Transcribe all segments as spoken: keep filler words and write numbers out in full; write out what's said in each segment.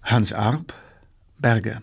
Hans Arp, Berge.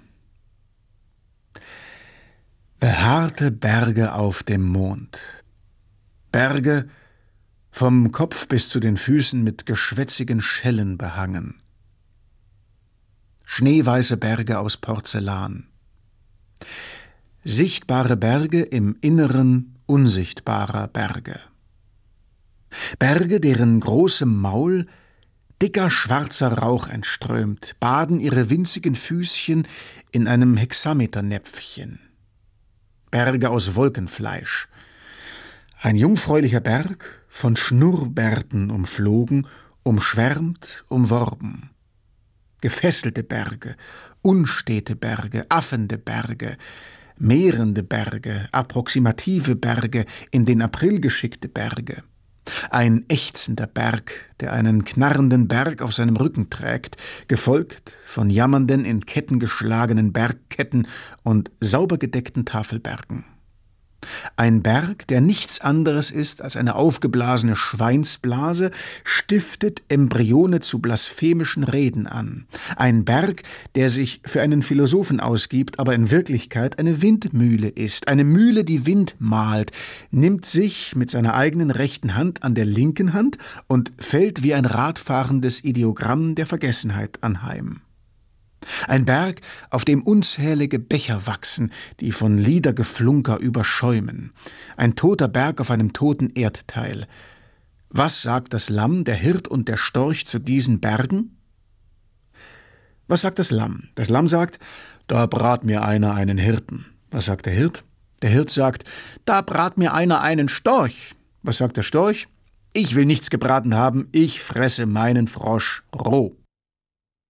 Behaarte Berge auf dem Mond. Berge, vom Kopf bis zu den Füßen mit geschwätzigen Schellen behangen. Schneeweiße Berge aus Porzellan. Sichtbare Berge im Inneren unsichtbarer Berge. Berge, deren großem Maul dicker schwarzer Rauch entströmt, baden ihre winzigen Füßchen in einem Hexameternäpfchen. Berge aus Wolkenfleisch. Ein jungfräulicher Berg, von Schnurrbärten umflogen, umschwärmt, umworben. Gefesselte Berge, unstete Berge, affende Berge, mehrende Berge, approximative Berge, in den April geschickte Berge. Ein ächzender Berg, der einen knarrenden Berg auf seinem Rücken trägt, gefolgt von jammernden, in Ketten geschlagenen Bergketten und sauber gedeckten Tafelbergen. Ein Berg, der nichts anderes ist als eine aufgeblasene Schweinsblase, stiftet Embryone zu blasphemischen Reden an. Ein Berg, der sich für einen Philosophen ausgibt, aber in Wirklichkeit eine Windmühle ist. Eine Mühle, die Wind mahlt, nimmt sich mit seiner eigenen rechten Hand an der linken Hand und fällt wie ein radfahrendes Ideogramm der Vergessenheit anheim. Ein Berg, auf dem unzählige Becher wachsen, die von Liedergeflunker überschäumen. Ein toter Berg auf einem toten Erdteil. Was sagt das Lamm, der Hirt und der Storch zu diesen Bergen? Was sagt das Lamm? Das Lamm sagt, da brat mir einer einen Hirten. Was sagt der Hirt? Der Hirt sagt, da brat mir einer einen Storch. Was sagt der Storch? Ich will nichts gebraten haben, ich fresse meinen Frosch roh.